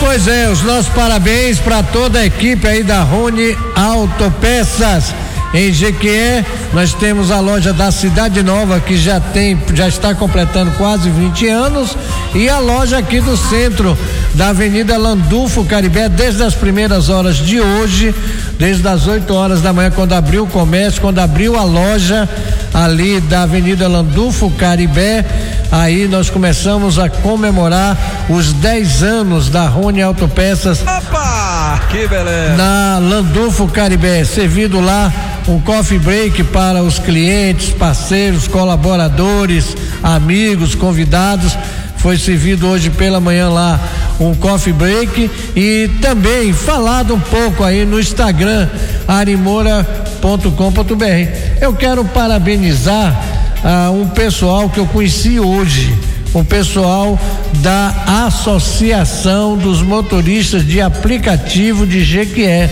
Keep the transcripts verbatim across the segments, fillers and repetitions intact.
Pois é, os nossos parabéns para toda a equipe aí da Rony Autopeças. Em Jequié, nós temos a loja da Cidade Nova, que já tem, já está completando quase vinte anos, e a loja aqui do centro da Avenida Landulfo Caribé, desde as primeiras horas de hoje, desde as oito horas da manhã, quando abriu o comércio, quando abriu a loja ali da Avenida Landulfo Caribé, aí nós começamos a comemorar os dez anos da Rony Autopeças. Opa, que beleza! Na Landulfo Caribé, servido lá um coffee break para os clientes, parceiros, colaboradores, amigos, convidados. Foi servido hoje pela manhã lá um coffee break e também falado um pouco aí no Instagram arimora ponto com ponto br. Eu quero parabenizar ah, um pessoal que eu conheci hoje, um pessoal da Associação dos Motoristas de Aplicativo de Jequié,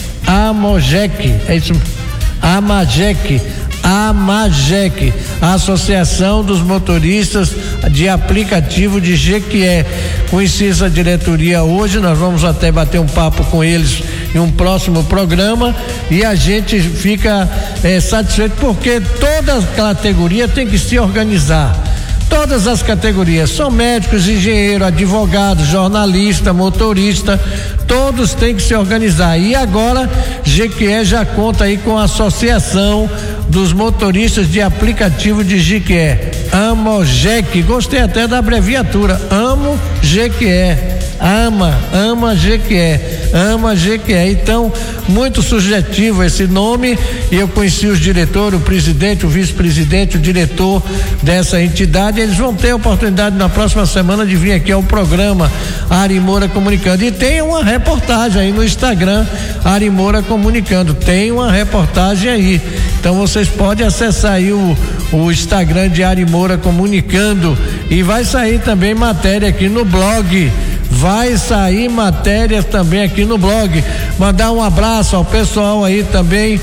AMOJEC, é isso? AMAJEC, AMAJEC, Associação dos Motoristas de Aplicativo de Jequié. Conheci essa diretoria hoje, nós vamos até bater um papo com eles em um próximo programa e a gente fica eh, satisfeito porque toda categoria tem que se organizar. Todas as categorias, são médicos, engenheiro, advogado, jornalista, motorista, todos têm que se organizar. E agora, Jequié já conta aí com a Associação dos Motoristas de Aplicativo de Jequié, AMOJEC. Gostei até da abreviatura, Amo Jequié. Ama, ama Jequié, ama Jequié. Então, muito subjetivo esse nome, e eu conheci os diretores, o presidente, o vice-presidente, o diretor dessa entidade. Eles vão ter a oportunidade na próxima semana de vir aqui ao programa Arimora Comunicando. E tem uma reportagem aí no Instagram, Arimora Comunicando. Tem uma reportagem aí. Então vocês podem acessar aí o, o Instagram de Arimora Comunicando. E vai sair também matéria aqui no blog. Vai sair matéria também aqui no blog. Mandar um abraço ao pessoal aí também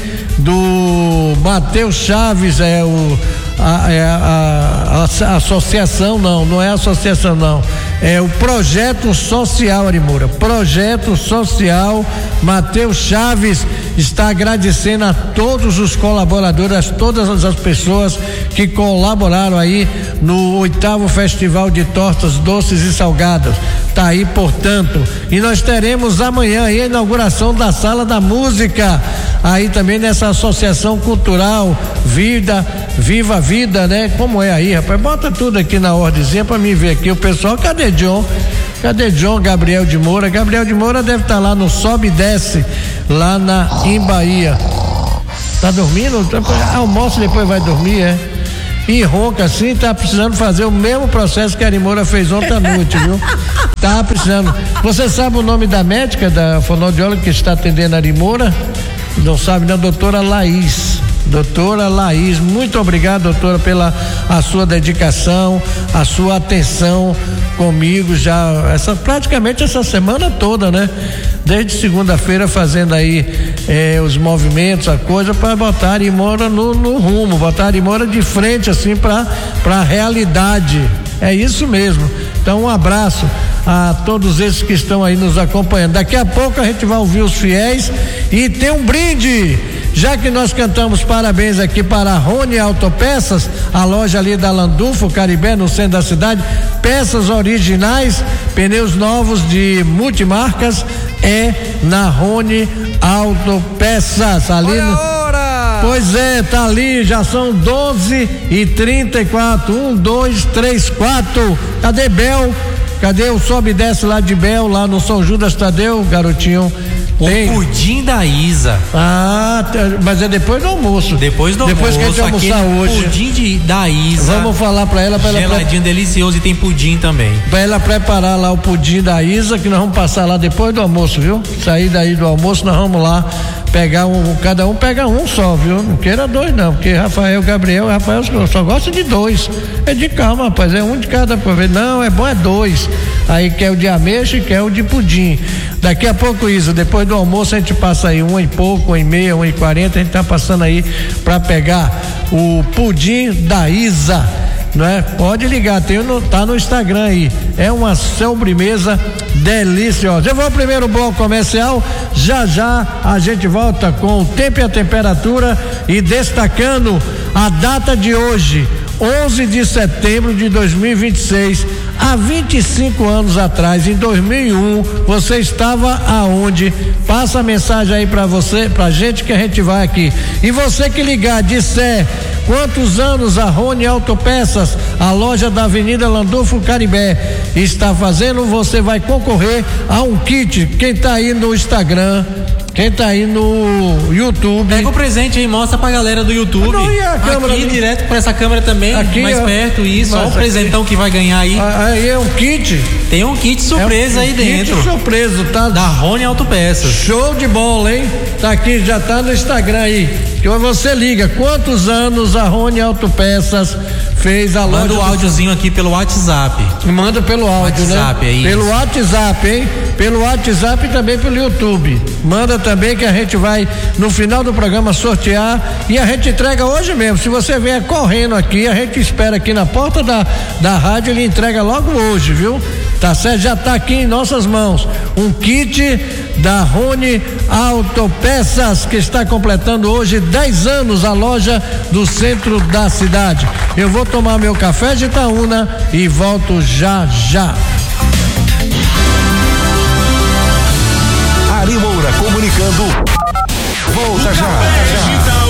do Matheus Chaves, é o a, é a, a, a associação, não, não é associação não, é o Projeto Social Arimora, Projeto Social. Matheus Chaves está agradecendo a todos os colaboradores, a todas as pessoas que colaboraram aí no oitavo Festival de Tortas Doces e Salgadas. Tá aí, portanto, e nós teremos amanhã aí a inauguração da Sala da Música, aí também nessa associação cultural Vida, Viva a Vida, né? Como é aí, rapaz? Bota tudo aqui na ordezinha pra mim ver aqui o pessoal. Cadê John? Cadê John Gabriel de Moura? Gabriel de Moura deve estar tá lá no Sobe e Desce, lá na em Bahia. Tá dormindo? Almoça e depois vai dormir, é? E ronca assim, tá precisando fazer o mesmo processo que a Arimora fez ontem à noite, viu? Tá precisando. Você sabe o nome da médica, da fonoaudióloga que está atendendo a Arimora? Não sabe, não? Doutora Laís. Doutora Laís, muito obrigado, doutora, pela a sua dedicação, a sua atenção comigo já, essa, praticamente essa semana toda, né? Desde segunda-feira fazendo aí eh, os movimentos, a coisa para botar a Arimora no, no rumo, botar a Arimora de frente assim para para a realidade. É isso mesmo. Então, um abraço a todos esses que estão aí nos acompanhando. Daqui a pouco a gente vai ouvir os fiéis e tem um brinde. Já que nós cantamos parabéns aqui para a Rony Autopeças, a loja ali da Landulfo Caribé, no centro da cidade, peças originais, pneus novos de multimarcas, é na Rony Autopeças. Ali Olha no... a hora! Pois é, tá ali, já são doze e trinta e quatro. Um, dois, três, quatro. Cadê Bel? Cadê o sobe e desce lá de Bel, lá no São Judas Tadeu, garotinho? Tem. O pudim da Isa. Ah, mas é depois do almoço. Depois do depois almoço. Depois que a gente almoçar hoje. Pudim de, da Isa. Vamos falar pra ela. Pra geladinho, ela pre... delicioso, e tem pudim também. Pra ela preparar lá o pudim da Isa, que nós vamos passar lá depois do almoço, viu? Sair daí do almoço, nós vamos lá pegar um, cada um pega um só, viu? Não queira dois não, porque Rafael, Gabriel, Rafael só gosta de dois. É de calma, rapaz, é um de cada vez. Não, é bom é dois. Aí quer o de ameixa e quer o de pudim. Daqui a pouco, Isa, depois do almoço a gente passa aí um e pouco, um e meia, um e quarenta, a gente tá passando aí pra pegar o pudim da Isa, não é? Pode ligar, tem no, tá no Instagram aí. É uma sobremesa deliciosas. Eu vou ao primeiro bloco comercial, já já a gente volta com o tempo e a temperatura e destacando a data de hoje, onze de setembro de dois mil e vinte e seis. Há vinte e cinco anos atrás, em dois mil e um, você estava aonde? Passa a mensagem aí pra você, pra gente, que a gente vai aqui. E você que ligar, disser quantos anos a Rony Autopeças, a loja da Avenida Landulfo Caribé, está fazendo, você vai concorrer a um kit. Quem tá aí no Instagram, quem tá aí no YouTube, pega o presente aí e mostra pra galera do YouTube. Não, e a câmera aqui do... direto pra essa câmera também, aqui, mais ó, perto, isso, ó, o presentão que vai ganhar aí. Aí é um kit. Tem um kit surpresa é um, aí um dentro. Kit surpresa, tá? Da Rony Autopeças. Show de bola, hein? Tá aqui, já tá no Instagram aí. Que você liga, quantos anos a Rony Autopeças fez a loja? Manda o áudiozinho aqui pelo WhatsApp. Manda pelo áudio, WhatsApp, né? É isso. Pelo WhatsApp, hein? Pelo WhatsApp e também pelo YouTube. Manda também, que a gente vai no final do programa sortear e a gente entrega hoje mesmo. Se você vier correndo aqui, a gente espera aqui na porta da, da rádio, ele entrega logo hoje, viu? Tá certo? Já tá aqui em nossas mãos um kit da Rony Autopeças, que está completando hoje dez anos, a loja do centro da cidade. Eu vou tomar meu café de Itaúna e volto já já. Ari Moura comunicando. Volta já.